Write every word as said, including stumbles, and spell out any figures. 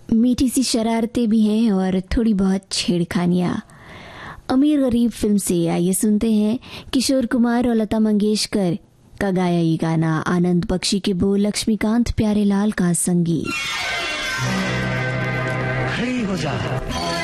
मीठी सी शरारतें भी हैं और थोड़ी बहुत छेड़खानियाँ। अमीर गरीब फिल्म से आइए सुनते हैं किशोर कुमार और लता मंगेशकर का गाया ये गाना, आनंद बख्शी के बोल, लक्ष्मीकांत प्यारेलाल का संगीत। खड़ी हो जा।